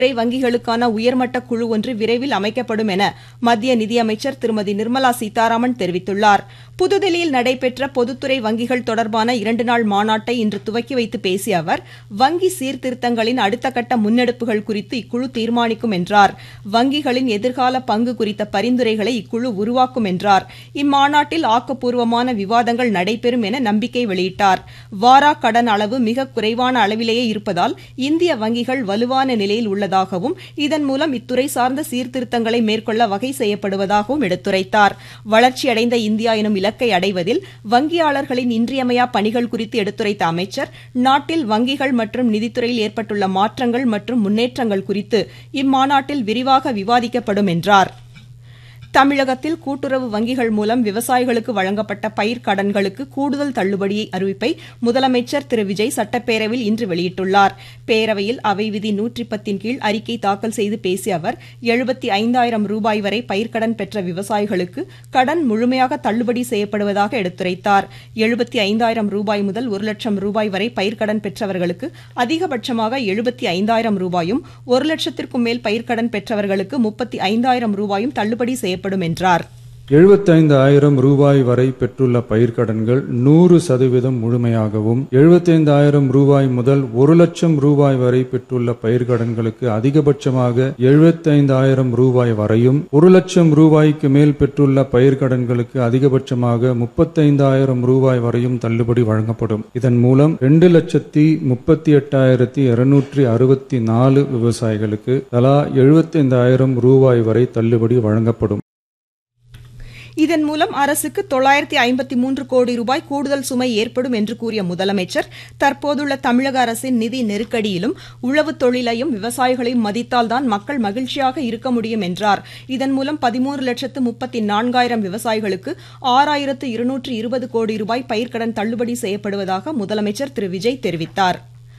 வங்கிகளுக்கான உயர்மட்ட குழு ஒன்று விரைவில் அமைக்கப்படும் என மத்திய நிதியமைச்சர் திருமதி நிர்மலா சீதாராமன் தெரிவித்துள்ளார். புதுதில்லியில் நடைபெற்ற பொதுத்துறை வங்கிகள் தொடர்பான 2 நாள் மாநாட்டை இன்று துவக்கி வைத்து பேசிய அவர், வங்கி சீர்திருத்தங்களின் அடுத்த கட்ட முன்னெடுப்புகள் குறித்து இக்குழு தீர்மானிக்கும் என்றார். வங்கிகளின் எதிர்கால பங்கு குறித்த பரிந்துரைகளை இக்குழு உருவாக்கும் என்றார். இம்மாநாட்டில் ஆக்கப்பூர்வமான விவாதங்கள் நடைபெறும் என நம்பிக்கை வெளியிட்டார். வாரா கடன் அளவு மிக குறைவான அளவிலேயே இருப்பதால் இந்திய வங்கிகள் வலுவான நிலையில் உள்ளதாகவும், இதன் மூலம் இத்துறை சார்ந்த சீர்திருத்தங்களை மேற்கொள்ள வகை செய்யப்படுவதாகவும் எடுத்துரைத்தார். வளர்ச்சியடைந்த இந்தியா எனும் இலக்கை அடைவதில் வங்கியாளர்களின் இன்றியமையா பணிகள் குறித்து எடுத்துரைத்த அமைச்சர், நாட்டில் வங்கிகள் மற்றும் நிதித்துறையில் ஏற்பட்டுள்ள மாற்றங்கள் மற்றும் முன்னேற்றங்கள் குறித்து இம்மாநாட்டில் விரிவாக விவாதிக்கப்படும் என்றார். தமிழகத்தில் கூட்டுறவு வங்கிகள் மூலம் விவசாயிகளுக்கு வழங்கப்பட்ட பயிர்க்கடன்களுக்கு கூடுதல் தள்ளுபடி அறிவிப்பை முதலமைச்சர் திரு விஜய் சட்டப்பேரவையில் இன்று வெளியிட்டுள்ளார். பேரவையில் அவை விதி 110 கீழ் அறிக்கை தாக்கல் செய்து பேசிய அவர், 75,000 ரூபாய் வரை பயிர்க்கடன் பெற்ற விவசாயிகளுக்கு கடன் முழுமையாக தள்ளுபடி செய்யப்படுவதாக எடுத்துரைத்தார். 75,000 ரூபாய் முதல் 1,00,000 ரூபாய் வரை பயிர்க்கடன் பெற்றவர்களுக்கு அதிகபட்சமாக 75,000 ரூபாயும், 1,00,000க்கும் மேல் பயிர்க்கடன் பெற்றவர்களுக்கு 35,000 ரூபாயும் தள்ளுபடி செய்யப்படும் என்றார். 75,000 ரூபாய் வரை பெற்றுள்ள பயிர்க்கடன்கள் 100% முழுமையாகவும், 75,000 ரூபாய் முதல் 1,00,000 ரூபாய் வரை பெற்றுள்ள பயிர்க்கடன்களுக்கு அதிகபட்சமாக 75,000 ரூபாய் வரையும், 1,00,000 ரூபாய்க்கு மேல் பெற்றுள்ள பயிர்க்கடன்களுக்கு அதிகபட்சமாக 35,000 ரூபாய் வரையும் தள்ளுபடி வழங்கப்படும். இதன் மூலம் 2,38,264 விவசாயிகளுக்கு தலா 75,000 ரூபாய் வரை தள்ளுபடி வழங்கப்படும். இதன் மூலம் அரசுக்கு 953 கோடி ரூபாய் கூடுதல் சுமை ஏற்படும் என்று கூறிய முதலமைச்சர், தற்போதுள்ள தமிழக அரசின் நிதி நெருக்கடியிலும் உழவு தொழிலையும் விவசாயிகளையும் மதித்தால்தான் மக்கள் மகிழ்ச்சியாக இருக்க முடியும் என்றார். இதன் மூலம் 13,34,000 விவசாயிகளுக்கு 6,220 கோடி ரூபாய் பயிர்க்கடன் தள்ளுபடி செய்யப்படுவதாக முதலமைச்சர் திரு விஜய் தெரிவித்தார்.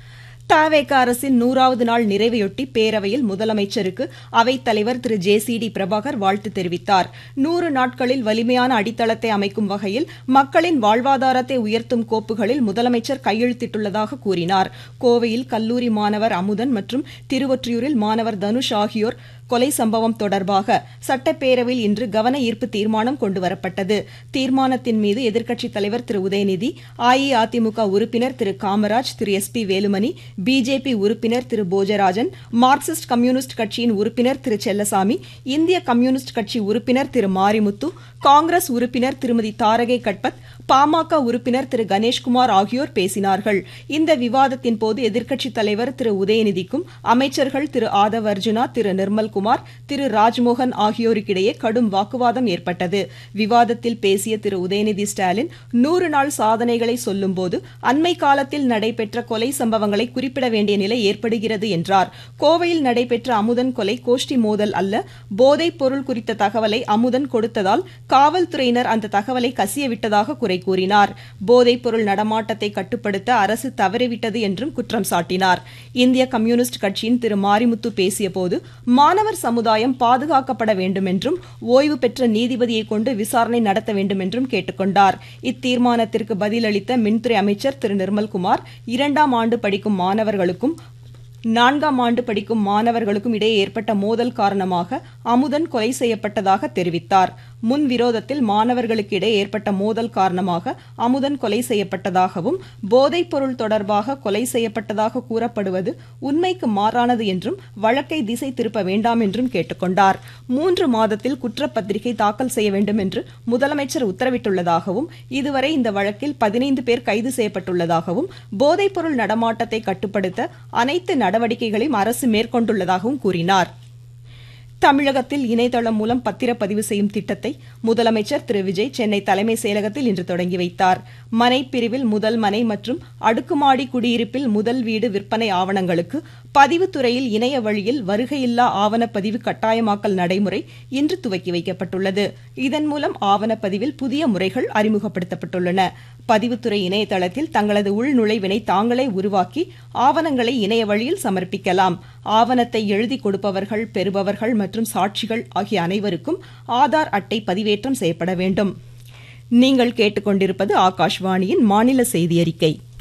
தவேக அரசின் 100வது நாள் நிறைவையொட்டி பேரவையில் முதலமைச்சருக்கு அவைத்தலைவர் திரு ஜே.சி.டி. பிரபாகர் வாழ்த்து தெரிவித்தார். 100 நாட்களில் வலிமையான அடித்தளத்தை அமைக்கும் வகையில் மக்களின் வாழ்வாதாரத்தை உயர்த்தும் கோப்புகளில் முதலமைச்சர் கையெழுத்திட்டுள்ளதாக கூறினார். கோவையில் கல்லூரி மாணவர் அமுதன் மற்றும் திருவொற்றியூரில் மாணவர் தனுஷ் ஆகியோர் கொலை சம்பவம் தொடர்பாக சட்டப்பேரவையில் இன்று கவன ஈர்ப்பு தீர்மானம் கொண்டுவரப்பட்டது. தீர்மானத்தின் மீது எதிர்க்கட்சித் தலைவர் திரு உதயநிதி, அஇஅதிமுக உறுப்பினர் திரு காமராஜ், திரு எஸ்.பி. வேலுமணி, பிஜேபி உறுப்பினர் திரு போஜராஜன், மார்க்சிஸ்ட் கம்யூனிஸ்ட் கட்சியின் உறுப்பினர் திரு செல்லசாமி, இந்திய கம்யூனிஸ்ட் கட்சி உறுப்பினர் திரு மாரிமுத்து, காங்கிரஸ் உறுப்பினர் திருமதி தாரகை கட்பத், பாமக உறுப்பினர் திரு கணேஷ்குமார் ஆகியோர் பேசினார்கள். இந்த விவாதத்தின் போது எதிர்க்கட்சித் தலைவர் திரு உதயநிதிக்கும் அமைச்சர்கள் திரு ஆதவ் அர்ஜுனா, திரு நிர்மல்குமார், திரு ராஜ்மோகன் ஆகியோருக்கிடையே கடும் வாக்குவாதம் ஏற்பட்டது. விவாதத்தில் பேசிய திரு உதயநிதி ஸ்டாலின், 100 நாள் சாதனைகளை சொல்லும்போது அண்மை காலத்தில் நடைபெற்ற கொலை சம்பவங்களை குறிப்பிட வேண்டிய நிலை ஏற்படுகிறது என்றார். கோவையில் நடைபெற்ற அமுதன் கொலை கோஷ்டி மோதல் அல்ல, போதைப் பொருள் குறித்த தகவலை அமுதன் கொடுத்ததால் காவல்துறையினர் அந்த தகவலை கசியவிட்டதாக குறை கூறினார். போதைப் பொருள் நடமாட்டத்தை கட்டுப்படுத்த அரசு தவறிவிட்டது என்றும் குற்றம் சாட்டினார். இந்திய கம்யூனிஸ்ட் கட்சியின் திரு மாரிமுத்து பேசியபோது, மாணவர் சமுதாயம் பாதுகாக்கப்பட வேண்டும் என்றும் ஓய்வு பெற்ற நீதிபதியை கொண்டு விசாரணை நடத்த வேண்டும் என்றும் கேட்டுக்கொண்டார். இத்தீர்மானத்திற்கு பதிலளித்த மின்துறை அமைச்சர் திரு நிர்மல்குமார், 2ஆம் ஆண்டு படிக்கும் மாணவர்களுக்கும் 4ஆம் ஆண்டு படிக்கும் மாணவர்களுக்கும் இடையே ஏற்பட்ட மோதல் காரணமாக அமுதன் கொலை செய்யப்பட்டதாக தெரிவித்தார். முன் விரோதத்தில் மாணவர்களுக்கு இடையே ஏற்பட்ட மோதல் காரணமாக அமுதன் கொலை செய்யப்பட்டதாகவும், போதைப் பொருள் தொடர்பாக கொலை செய்யப்பட்டதாக கூறப்படுவது உண்மைக்கு மாறானது என்றும் வழக்கை திசை திருப்ப வேண்டாம் என்றும் கேட்டுக்கொண்டார். 3 மாதத்தில் குற்றப்பத்திரிகை தாக்கல் செய்ய வேண்டும் என்று முதலமைச்சர் உத்தரவிட்டுள்ளதாகவும், இதுவரை இந்த வழக்கில் 15 பேர் கைது செய்யப்பட்டுள்ளதாகவும், போதைப் பொருள் நடமாட்டத்தை கட்டுப்படுத்த அனைத்து நடவடிக்கைகளையும் அரசு மேற்கொண்டுள்ளதாகவும் கூறினார். தமிழகத்தில் இணையதளம் மூலம் பத்திரப்பதிவு செய்யும் திட்டத்தை முதலமைச்சர் திரு விஜய் சென்னை தலைமை செயலகத்தில் இன்று தொடங்கி வைத்தார். மனைப்பிரிவில் முதல் மனை மற்றும் அடுக்குமாடி குடியிருப்பில் முதல் வீடு விற்பனை ஆவணங்களுக்கு பதிவுத்துறையில் இணைய வழியில் வருகையில்லா ஆவணப்பதிவு கட்டாயமாக்கல் நடைமுறை இன்று துவக்கி வைக்கப்பட்டுள்ளது. இதன் மூலம் ஆவணப்பதிவில் புதிய முறைகள் அறிமுகப்படுத்தப்பட்டுள்ளன. பதிவுத்துறை இணையதளத்தில் தங்களது உள்நுழைவினை தாங்களே உருவாக்கி ஆவணங்களை இணைய வழியில் சமர்ப்பிக்கலாம். ஆவணத்தை எழுதி கொடுப்பவர்கள், பெறுபவர்கள் மற்றும் சாட்சிகள் ஆகிய அனைவருக்கும் ஆதார் அட்டை பதிவேற்றம் செய்யப்பட வேண்டும். நீங்கள் கேட்டுக்கொண்டிருப்பது ஆகாஷ்வாணியின் மாநில செய்தி அறிக்கை.